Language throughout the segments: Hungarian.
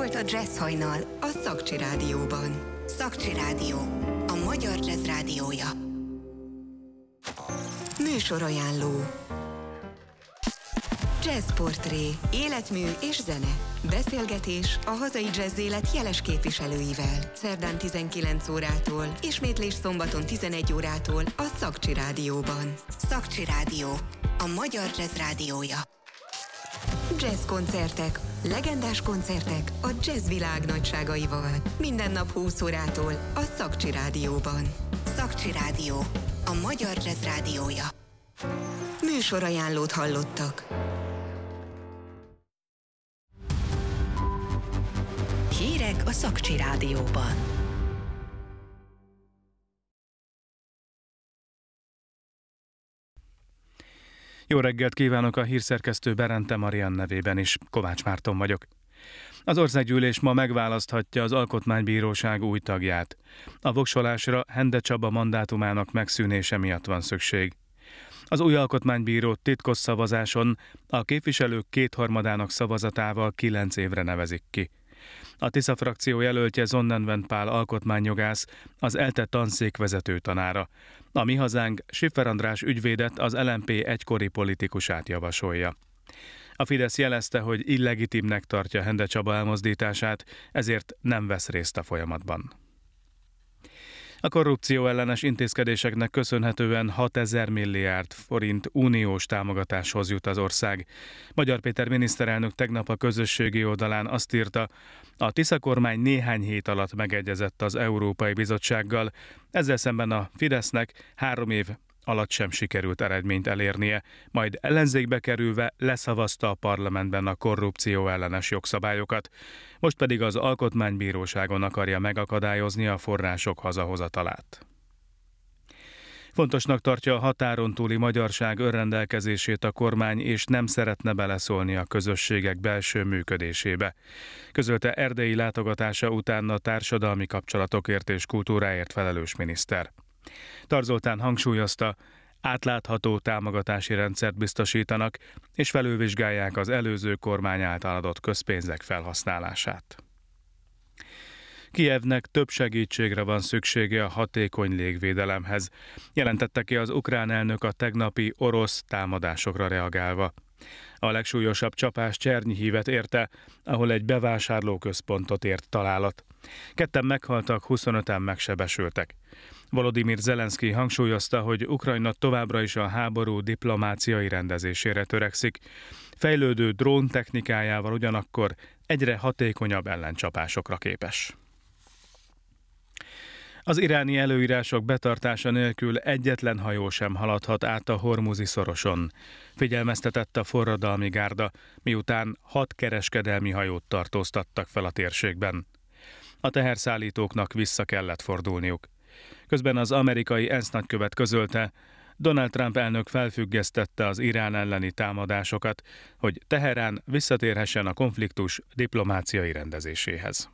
volt a Jazz Hajnal a Szakcsi Rádióban. Szakcsi Rádió, a magyar jazz rádiója. Műsorajánló. Jazzportré, életmű és zene. Beszélgetés a hazai jazzélet jeles képviselőivel. Szerdán 19 órától, ismétlés szombaton 11 órától a Szakcsi Rádióban. Szakcsi Rádió, a magyar jazz rádiója. Jazzkoncertek, legendás koncertek a jazzvilág nagyságaival. Minden nap 20 órától a Szakcsi Rádióban. Szakcsi Rádió, a magyar jazz rádiója. Műsorajánlót hallottak. Hírek a Szakcsi Rádióban. Jó reggelt kívánok, a hírszerkesztő Berente Marian nevében is. Kovács Márton vagyok. Az országgyűlés ma megválaszthatja az Alkotmánybíróság új tagját. A voksolásra Hende Csaba mandátumának megszűnése miatt van szükség. Az új alkotmánybírót titkos szavazáson a képviselők kétharmadának szavazatával 9 évre nevezik ki. A Tisza frakció jelöltje Sonnenwend Pál alkotmányjogász, az ELTE tanszék vezető tanára. A Mi Hazánk Schiffer András ügyvédet, az LMP egykori politikusát javasolja. A Fidesz jelezte, hogy illegitimnek tartja Hende Csaba elmozdítását, ezért nem vesz részt a folyamatban. A korrupció ellenes intézkedéseknek köszönhetően 6000 milliárd forint uniós támogatáshoz jut az ország. Magyar Péter miniszterelnök tegnap a közösségi oldalán azt írta, a Tisza kormány néhány hét alatt megegyezett az Európai Bizottsággal, ezzel szemben a Fidesznek 3 év alatt sem sikerült eredményt elérnie, majd ellenzékbe kerülve leszavazta a parlamentben a korrupció ellenes jogszabályokat, most pedig az Alkotmánybíróságon akarja megakadályozni a források hazahozatalát. Fontosnak tartja a határon túli magyarság önrendelkezését a kormány, és nem szeretne beleszólni a közösségek belső működésébe. Közölte erdélyi látogatása után a társadalmi kapcsolatokért és kultúráért felelős miniszter. Tar Zoltán hangsúlyozta, átlátható támogatási rendszert biztosítanak, és felülvizsgálják az előző kormány által adott közpénzek felhasználását. Kijevnek több segítségre van szüksége a hatékony légvédelemhez, jelentette ki az ukrán elnök a tegnapi orosz támadásokra reagálva. A legsúlyosabb csapás Csernyhívet érte, ahol egy bevásárlóközpontot ért találat. 2 meghaltak, 25-en megsebesültek. Volodymyr Zelenszkij hangsúlyozta, hogy Ukrajna továbbra is a háború diplomáciai rendezésére törekszik. Fejlődő drón technikájával ugyanakkor egyre hatékonyabb ellencsapásokra képes. Az iráni előírások betartása nélkül egyetlen hajó sem haladhat át a Hormuzi szoroson. Figyelmeztetett a forradalmi gárda, miután 6 kereskedelmi hajót tartóztattak fel a térségben. A teherszállítóknak vissza kellett fordulniuk. Közben az amerikai ENSZ nagykövet közölte, Donald Trump elnök felfüggesztette az Irán elleni támadásokat, hogy Teherán visszatérhessen a konfliktus diplomáciai rendezéséhez.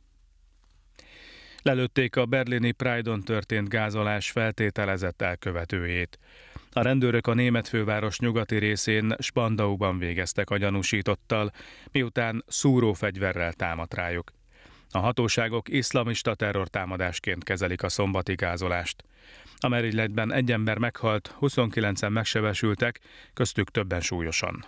Lelőtték a berlini Pride-on történt gázolás feltételezett elkövetőjét. A rendőrök a német főváros nyugati részén Spandauban végeztek a gyanúsítottal, miután szúrófegyverrel támadt rájuk. A hatóságok iszlamista terrortámadásként kezelik a szombati gázolást. A merényletben 1 ember meghalt, 29-en megsebesültek, köztük többen súlyosan.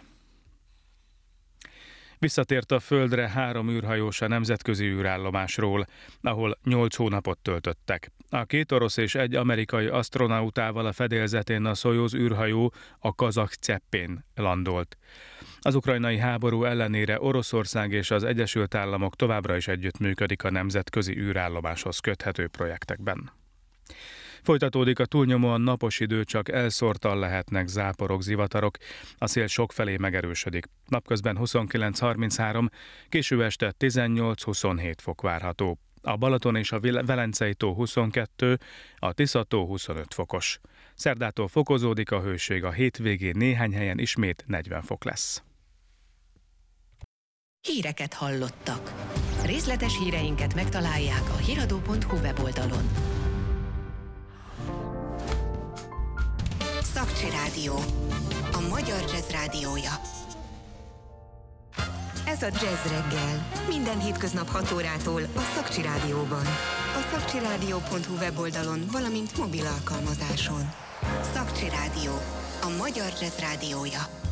Visszatért a Földre 3 űrhajós a nemzetközi űrállomásról, ahol 8 hónapot töltöttek. A 2 orosz és 1 amerikai asztronautával a fedélzetén a Szojuz űrhajó, a kazakh Cseppén landolt. Az ukrajnai háború ellenére Oroszország és az Egyesült Államok továbbra is együttműködik a nemzetközi űrállomáshoz köthető projektekben. Folytatódik a túlnyomóan napos idő, csak elszórtan lehetnek záporok, zivatarok, a szél sokfelé megerősödik. Napközben 29-33, késő este 18-27 fok várható. A Balaton és a Velencei tó 22, a Tisza tó 25 fokos. Szerdától fokozódik a hőség, a hétvégén néhány helyen ismét 40 fok lesz. Híreket hallottak. Részletes híreinket megtalálják a hiradó.hu weboldalon. Szakcsi Rádió, a magyar jazz rádiója. Ez a Jazz Reggel. Minden hétköznap 6 órától a Szakcsi Rádióban. A szakcsirádió.hu weboldalon, valamint mobil alkalmazáson. Szakcsi Rádió. A magyar jazz rádiója.